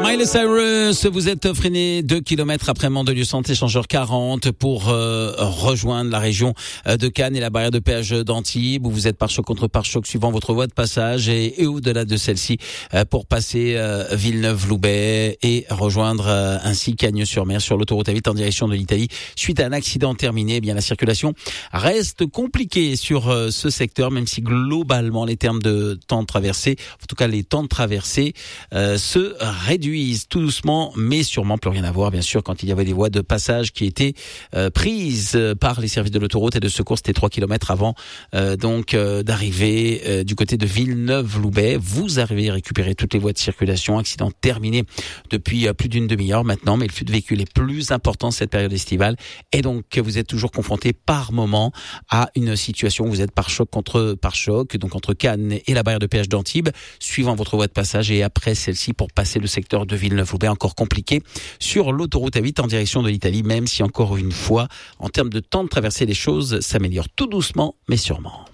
Miley Cyrus, vous êtes freiné 2 km après Mandelieu-Centre, échangeur 40 pour rejoindre la région de Cannes et la barrière de péage d'Antibes, où vous êtes pare-choc contre pare-choc suivant votre voie de passage et au-delà de celle-ci pour passer Villeneuve-Loubet et rejoindre ainsi Cagnes-sur-Mer sur l'autoroute A8 en direction de l'Italie. Suite à un accident terminé, eh bien la circulation reste compliquée sur ce secteur, même si globalement les termes de temps de traversée, en tout cas les temps de traversée se réduisent tout doucement, mais sûrement. Plus rien à voir, bien sûr, quand il y avait des voies de passage qui étaient prises par les services de l'autoroute et de secours. C'était 3 km avant d'arriver du côté de Villeneuve-Loubet. Vous arrivez à récupérer toutes les voies de circulation. Accident terminé depuis plus d'une demi-heure maintenant, mais le flux de véhicules est plus important cette période estivale, et donc vous êtes toujours confronté par moment à une situation où vous êtes pare-choc contre pare-choc, donc entre Cannes et la barrière de péage d'Antibes, suivant votre voie de passage, et après celle-ci pour passer le secteur de Villeneuve-Loubet, encore compliqué sur l'autoroute A8 en direction de l'Italie, même si encore une fois, en termes de temps de traversée, les choses s'améliorent tout doucement, mais sûrement.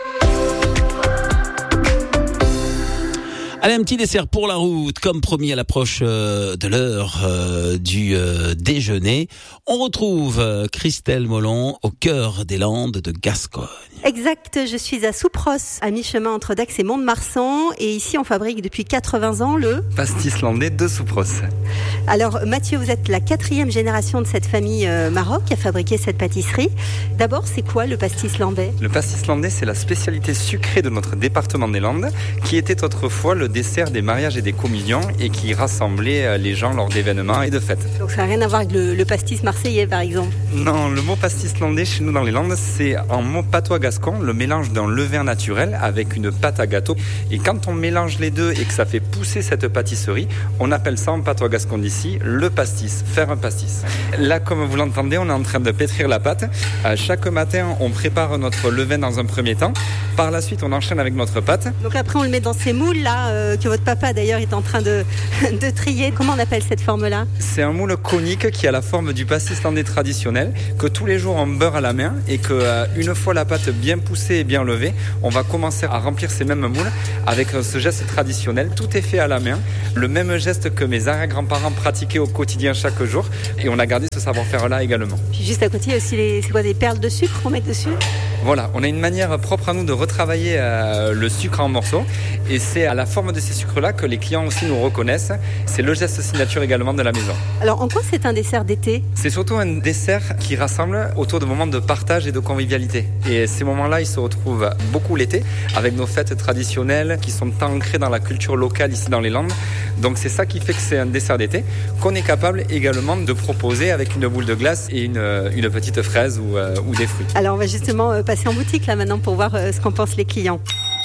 Allez, un petit dessert pour la route, comme promis à l'approche de l'heure du déjeuner. On retrouve Christelle Molon au cœur des Landes de Gascogne. Exact, je suis à Soupros, à mi-chemin entre Dax et Mont-de-Marsan, et ici on fabrique depuis 80 ans le pastis landais de Soupros. Alors Mathieu, vous êtes la 4e génération de cette famille Maroc qui a fabriqué cette pâtisserie. D'abord, c'est quoi le pastis landais ? Le pastis landais, c'est la spécialité sucrée de notre département des Landes, qui était autrefois le dessert des mariages et des communions et qui rassemblait les gens lors d'événements et de fêtes. Donc ça n'a rien à voir avec le pastis marseillais par exemple ? Non, le mot pastis landais chez nous dans les Landes, c'est un mot patois gascon, le mélange d'un levain naturel avec une pâte à gâteau. Et quand on mélange les deux et que ça fait pousser cette pâtisserie, on appelle ça en patois gascon d'ici le pastis, faire un pastis. Là, comme vous l'entendez, on est en train de pétrir la pâte. Chaque matin, on prépare notre levain dans un premier temps. Par la suite, on enchaîne avec notre pâte. Donc après, on le met dans ces moules là que votre papa d'ailleurs est en train de trier. Comment on appelle cette forme-là ? C'est un moule conique qui a la forme du pastis landais traditionnel, que tous les jours on beurre à la main et que une fois la pâte bien poussée et bien levée, on va commencer à remplir ces mêmes moules avec ce geste traditionnel. Tout est fait à la main, le même geste que mes arrière-grands-parents pratiquaient au quotidien chaque jour, et on a gardé ce savoir-faire-là également. Puis juste à côté, il y a aussi des perles de sucre qu'on met dessus ? Voilà, on a une manière propre à nous de retravailler le sucre en morceaux, et c'est à la forme de ces sucres-là que les clients aussi nous reconnaissent. C'est le geste signature également de la maison. Alors en quoi c'est un dessert d'été ? C'est surtout un dessert qui rassemble autour de moments de partage et de convivialité. Et ces moments-là, ils se retrouvent beaucoup l'été, avec nos fêtes traditionnelles qui sont ancrées dans la culture locale ici dans les Landes. Donc c'est ça qui fait que c'est un dessert d'été qu'on est capable également de proposer avec une boule de glace et une petite fraise ou des fruits. Alors on va justement passer en boutique là maintenant pour voir ce qu'en pensent les clients.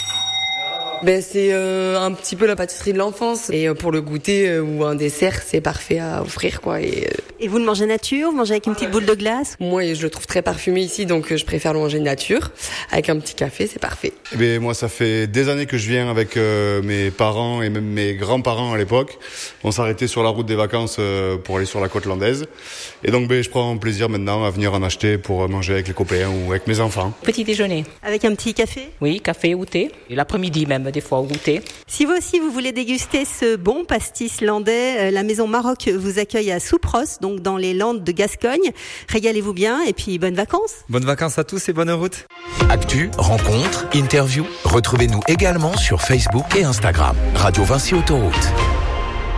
C'est un petit peu la pâtisserie de l'enfance, et pour le goûter ou un dessert, c'est parfait à offrir quoi. Et vous le mangez nature, vous mangez avec une petite boule de glace ? Moi, je le trouve très parfumé ici, donc je préfère le manger nature avec un petit café, c'est parfait. Moi, ça fait des années que je viens avec mes parents et même mes grands-parents à l'époque. On s'arrêtait sur la route des vacances pour aller sur la côte landaise, et donc je prends plaisir maintenant à venir en acheter pour manger avec les copains ou avec mes enfants. Petit déjeuner. Avec un petit café ? Oui, café ou thé, et l'après-midi même des fois au goûter. Si vous aussi vous voulez déguster ce bon pastis landais, la maison Maroc vous accueille à Soupros, donc dans les Landes de Gascogne. Régalez-vous bien et puis bonnes vacances. Bonnes vacances à tous et bonne route. Actu, rencontres, interviews, retrouvez-nous également sur Facebook et Instagram. Radio Vinci Autoroute.